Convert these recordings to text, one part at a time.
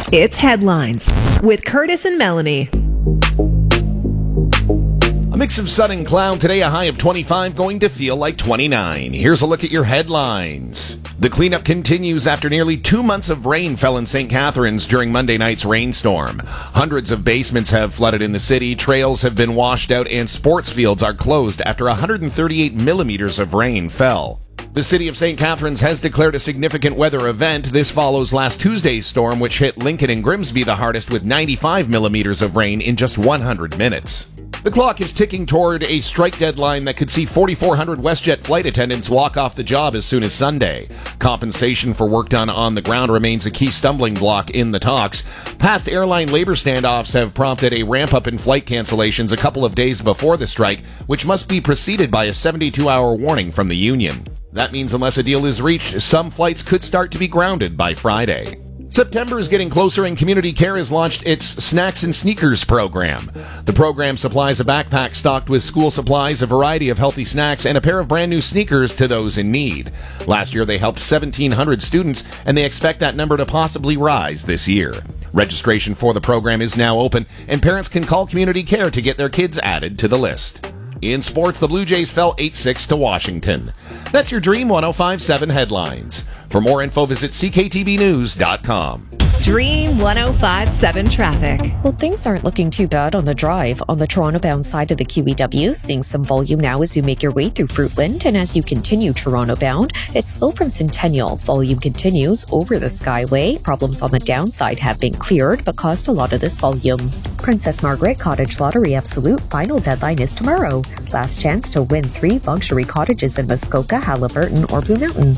It's Headlines with Curtis and Melanie. A mix of sun and cloud today, a high of 25, going to feel like 29. Here's a look at your headlines. The cleanup continues after nearly 2 months of rain fell in St. Catharines during Monday night's rainstorm. Hundreds of basements have flooded in the city, trails have been washed out, and sports fields are closed after 138 millimeters of rain fell. The city of St. Catharines has declared a significant weather event. This follows last Tuesday's storm, which hit Lincoln and Grimsby the hardest with 95 millimeters of rain in just 100 minutes. The clock is ticking toward a strike deadline that could see 4,400 WestJet flight attendants walk off the job as soon as Sunday. Compensation for work done on the ground remains a key stumbling block in the talks. Past airline labor standoffs have prompted a ramp-up in flight cancellations a couple of days before the strike, which must be preceded by a 72-hour warning from the union. That means unless a deal is reached, some flights could start to be grounded by Friday. September is getting closer and Community Care has launched its Snacks and Sneakers program. The program supplies a backpack stocked with school supplies, a variety of healthy snacks, and a pair of brand new sneakers to those in need. Last year they helped 1,700 students, and they expect that number to possibly rise this year. Registration for the program is now open, and parents can call Community Care to get their kids added to the list. In sports, the Blue Jays fell 8-6 to Washington. That's your Dream 105.7 headlines. For more info, visit cktvnews.com. Dream 105.7 traffic. Well, things aren't looking too bad on the drive. On the Toronto-bound side of the QEW, seeing some volume now as you make your way through Fruitland, and as you continue Toronto-bound, it's slow from Centennial. Volume continues over the Skyway. Problems on the downside have been cleared, but caused a lot of this volume. Princess Margaret Cottage Lottery Absolute final deadline is tomorrow. Last chance to win 3 luxury cottages in Muskoka, Haliburton, or Blue Mountain.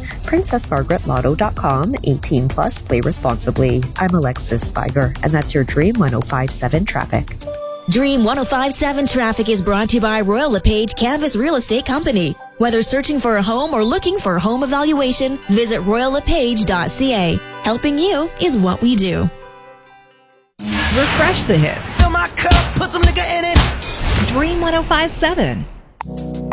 PrincessMargaretLotto.com. 18 plus. Play responsibly. I'm Alexis Spiger, and that's your Dream 105.7 traffic. Dream 105.7 traffic is brought to you by Royal LePage Canvas Real Estate Company. Whether searching for a home or looking for a home evaluation, visit royallepage.ca. Helping you is what we do. Refresh the hits. Fill my cup, put some nigga in it. Dream 105.7.